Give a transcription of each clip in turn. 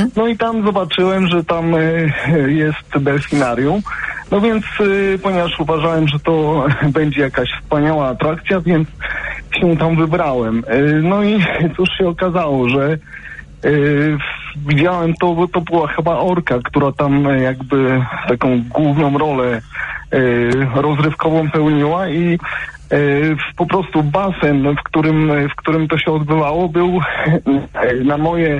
No i tam zobaczyłem, że tam jest delfinarium. No więc, ponieważ uważałem, że to będzie jakaś wspaniała atrakcja, więc się tam wybrałem. No i cóż się okazało, że widziałem to, bo to była chyba orka, która tam jakby taką główną rolę rozrywkową pełniła i po prostu basen, w którym to się odbywało, był na moje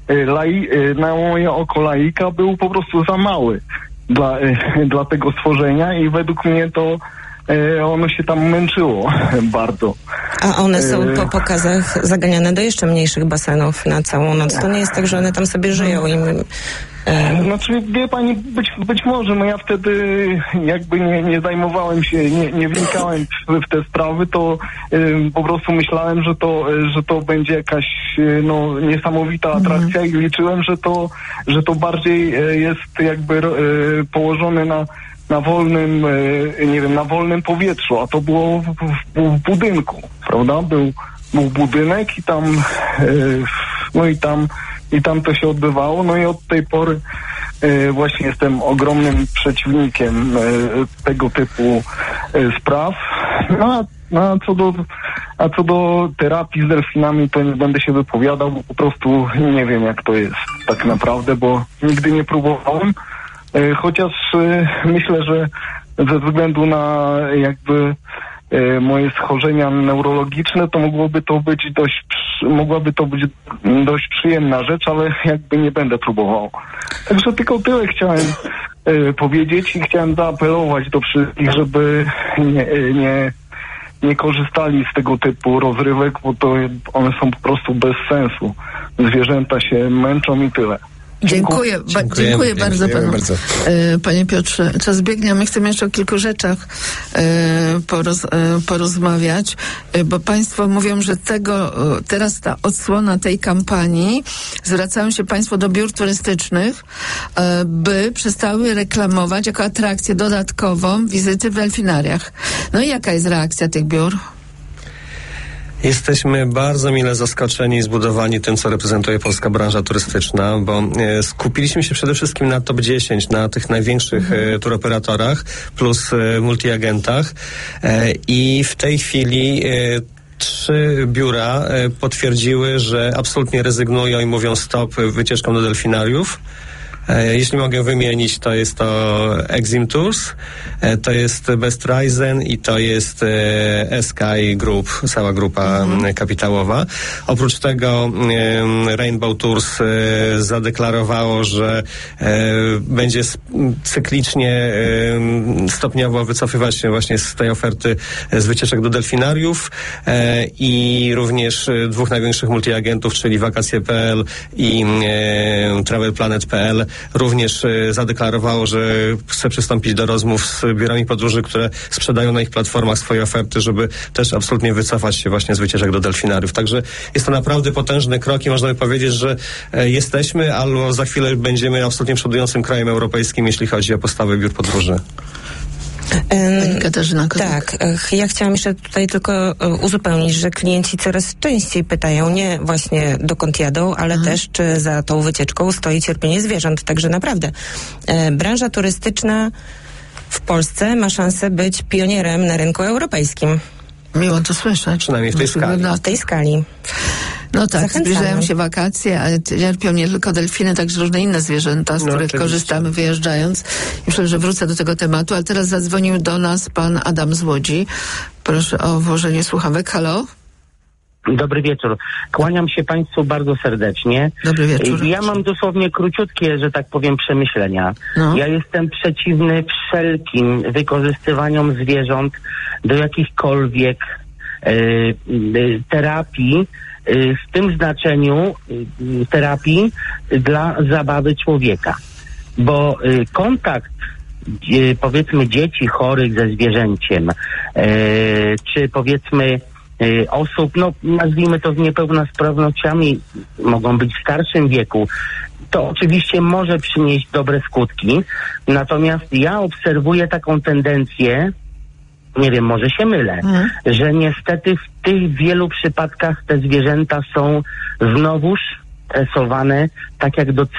oko laika był po prostu za mały dla tego stworzenia i według mnie to ono się tam męczyło bardzo. A one są po pokazach zaganiane do jeszcze mniejszych basenów na całą noc. To nie jest tak, że one tam sobie żyją i... Znaczy, wie pani, być może, no ja wtedy jakby nie zajmowałem się, nie wnikałem w te sprawy, to po prostu myślałem, że to będzie jakaś niesamowita atrakcja i liczyłem, że to bardziej jest jakby położone na wolnym, nie wiem, na wolnym powietrzu, a to było w budynku, prawda? Był budynek i tam, i tam to się odbywało, no i od tej pory właśnie jestem ogromnym przeciwnikiem tego typu spraw. A co do terapii z delfinami, to nie będę się wypowiadał, bo po prostu nie wiem, jak to jest tak naprawdę, bo nigdy nie próbowałem. Chociaż myślę, że ze względu na jakby moje schorzenia neurologiczne, to mogłaby to być dość przyjemna rzecz, ale jakby nie będę próbował. Także tylko tyle chciałem powiedzieć i chciałem zaapelować do wszystkich, żeby nie korzystali z tego typu rozrywek, bo to one są po prostu bez sensu. Zwierzęta się męczą i tyle. Dziękuję bardzo panu. Panie Piotrze, czas biegnie, a my chcemy jeszcze o kilku rzeczach porozmawiać, bo państwo mówią, że teraz ta odsłona tej kampanii, zwracają się państwo do biur turystycznych, by przestały reklamować jako atrakcję dodatkową wizyty w delfinariach. No i jaka jest reakcja tych biur? Jesteśmy bardzo mile zaskoczeni i zbudowani tym, co reprezentuje polska branża turystyczna, bo skupiliśmy się przede wszystkim na top 10, na tych największych turoperatorach plus multiagentach i w tej chwili 3 biura potwierdziły, że absolutnie rezygnują i mówią stop wycieczkom do delfinariów. Jeśli mogę wymienić, to jest to Exim Tours, to jest Best Reisen i to jest Sky Group, cała grupa kapitałowa. Oprócz tego Rainbow Tours zadeklarowało, że będzie cyklicznie, stopniowo wycofywać się właśnie z tej oferty z wycieczek do delfinariów i również 2 największych multiagentów, czyli Wakacje.pl i TravelPlanet.pl również zadeklarowało, że chce przystąpić do rozmów z biurami podróży, które sprzedają na ich platformach swoje oferty, żeby też absolutnie wycofać się właśnie z wycieczek do delfinariów. Także jest to naprawdę potężny krok i można by powiedzieć, że jesteśmy, albo za chwilę będziemy absolutnie przodującym krajem europejskim, jeśli chodzi o postawę biur podróży. Katarzyna Kozak. Tak, ja chciałam jeszcze tutaj tylko uzupełnić, że klienci coraz częściej pytają nie właśnie dokąd jadą, ale też czy za tą wycieczką stoi cierpienie zwierząt. Także naprawdę branża turystyczna w Polsce ma szansę być pionierem na rynku europejskim. Miło to słyszeć. Przynajmniej w tej skali. W tej skali. No tak, Zachęcamy. zbliżają się wakacje, ale cierpią nie tylko delfiny, także różne inne zwierzęta, z których oczywiście korzystamy wyjeżdżając. Myślę, że wrócę do tego tematu, ale teraz zadzwonił do nas pan Adam z Łodzi. Proszę o włożenie słuchawek. Halo? Dobry wieczór. Kłaniam się Państwu bardzo serdecznie. Dobry wieczór. Ja mam dosłownie króciutkie, że tak powiem, przemyślenia. No. Ja jestem przeciwny wszelkim wykorzystywaniom zwierząt do jakichkolwiek terapii, w tym znaczeniu terapii dla zabawy człowieka. Bo kontakt powiedzmy dzieci chorych ze zwierzęciem, czy powiedzmy osób, no nazwijmy to z niepełnosprawnościami, mogą być w starszym wieku, to oczywiście może przynieść dobre skutki. Natomiast ja obserwuję taką tendencję, nie wiem, może się mylę, że niestety w tych wielu przypadkach te zwierzęta są znowuż tresowane tak jak do